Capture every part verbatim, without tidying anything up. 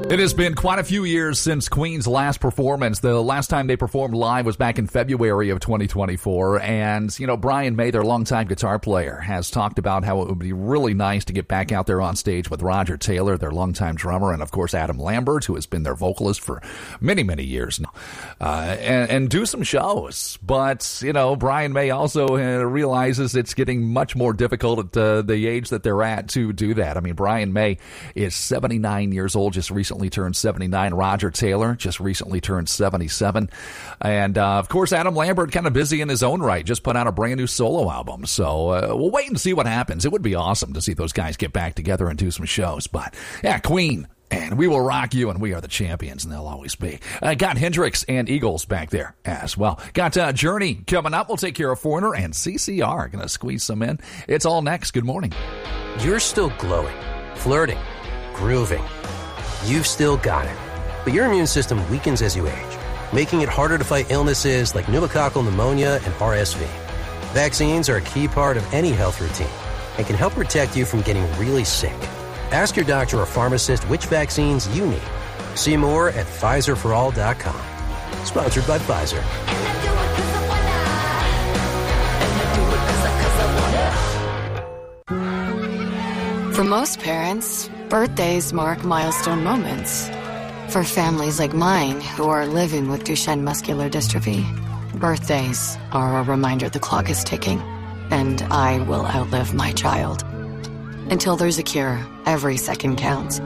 It has been quite a few years since Queen's last performance. The last time they performed live was back in February of twenty twenty-four. And, you know, Brian May, their longtime guitar player, has talked about how it would be really nice to get back out there on stage with Roger Taylor, their longtime drummer, and, of course, Adam Lambert, who has been their vocalist for many, many years now, uh, and, and do some shows. But, you know, Brian May also uh, realizes it's getting much more difficult at uh, the age that they're at to do that. I mean, Brian May is seventy-nine years old, just recently turned seventy-nine. Roger Taylor just recently turned seventy-seven. And, uh, of course, Adam Lambert kind of busy in his own right, just put out a brand new solo album. So uh, we'll wait and see what happens. It would be awesome to see those guys get back together and do some shows. But, yeah, Queen. And we will rock you, and we are the champions, and they'll always be. Uh, got Hendrix and Eagles back there as well. Got uh, Journey coming up. We'll take care of Foreigner, and C C R going to squeeze some in. It's all next. Good morning. You're still glowing, flirting, grooving. You've still got it. But your immune system weakens as you age, making it harder to fight illnesses like pneumococcal pneumonia and R S V. Vaccines are a key part of any health routine and can help protect you from getting really sick. Ask your doctor or pharmacist which vaccines you need. See more at Pfizer for all dot com. Sponsored by Pfizer. For most parents, birthdays mark milestone moments. For families like mine who are living with Duchenne muscular dystrophy, birthdays are a reminder the clock is ticking, and I will outlive my child. Until there's a cure, every second counts.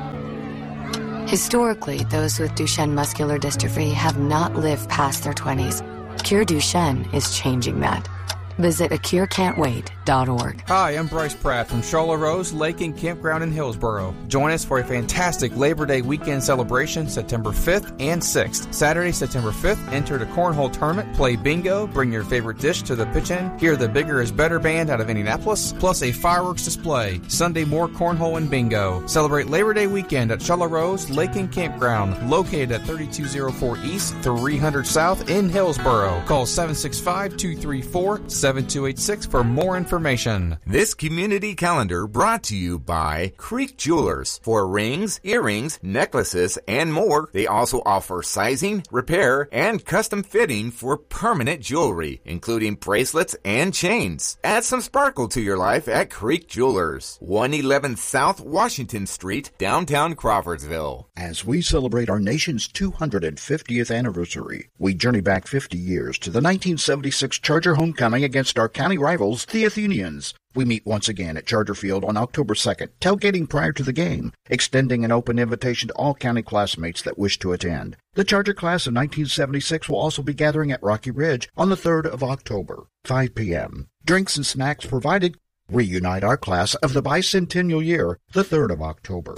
Historically, those with Duchenne muscular dystrophy have not lived past their twenties. Cure Duchenne is changing that. Visit a cure can't wait dot org. Hi, I'm Bryce Pratt from Charlotte Rose Lake and Campground in Hillsboro. Join us for a fantastic Labor Day weekend celebration September fifth and sixth. Saturday, September fifth, enter the Cornhole Tournament, play bingo, bring your favorite dish to the pitch-in, hear the Bigger is Better band out of Indianapolis, plus a fireworks display. Sunday, more cornhole and bingo. Celebrate Labor Day weekend at Charlotte Rose Lake and Campground, located at thirty-two oh four East, three hundred South in Hillsboro. Call seven six five, two three four, seven two eight six for more information. This community calendar brought to you by Creek Jewelers. For rings, earrings, necklaces, and more, they also offer sizing, repair, and custom fitting for permanent jewelry, including bracelets and chains. Add some sparkle to your life at Creek Jewelers, one eleven South Washington Street, downtown Crawfordsville. As we celebrate our nation's two hundred fiftieth anniversary, we journey back fifty years to the nineteen seventy-six Charger homecoming against our county rivals, the Athenians. We meet once again at Charger Field on October second, tailgating prior to the game, extending an open invitation to all county classmates that wish to attend. The Charger class of nineteen seventy-six will also be gathering at Rocky Ridge on the third of October, five p.m. Drinks and snacks provided. Reunite our class of the bicentennial year, the third of October.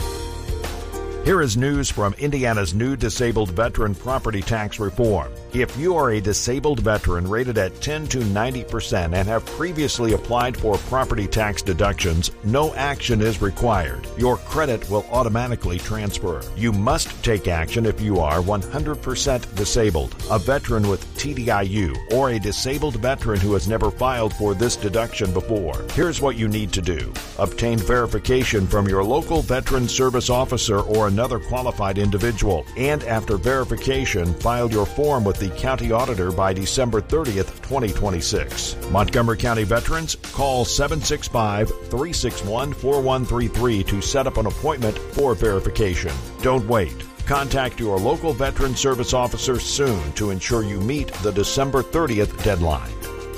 Here is news from Indiana's new disabled veteran property tax reform. If you are a disabled veteran rated at ten to ninety percent and have previously applied for property tax deductions, no action is required. Your credit will automatically transfer. You must take action if you are one hundred percent disabled, a veteran with T D I U, or a disabled veteran who has never filed for this deduction before. Here's what you need to do. Obtain verification from your local veteran service officer or another qualified individual, and after verification, file your form with the county auditor by December thirtieth, twenty twenty-six. Montgomery County veterans, call seven six five, three six one, four one three three to set up an appointment for verification. Don't wait. Contact your local veteran service officer soon to ensure you meet the December thirtieth deadline.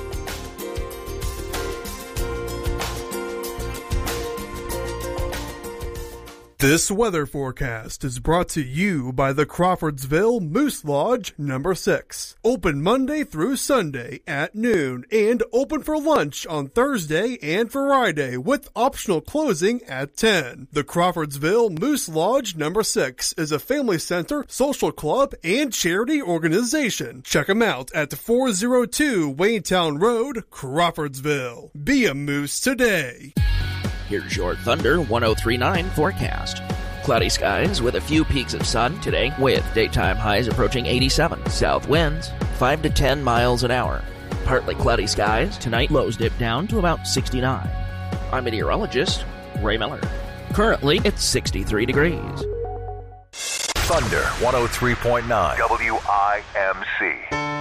This weather forecast is brought to you by the Crawfordsville Moose Lodge number six. Open Monday through Sunday at noon and open for lunch on Thursday and Friday with optional closing at ten. The Crawfordsville Moose Lodge number six is a family center, social club, and charity organization. Check them out at four oh two Waynetown Road, Crawfordsville. Be a moose today. Here's your Thunder one oh three point nine forecast. Cloudy skies with a few peaks of sun today with daytime highs approaching eighty-seven. South winds five to ten miles an hour. Partly cloudy skies tonight, lows dip down to about sixty-nine. I'm meteorologist Ray Miller. Currently, it's sixty-three degrees. Thunder one oh three point nine W I M C.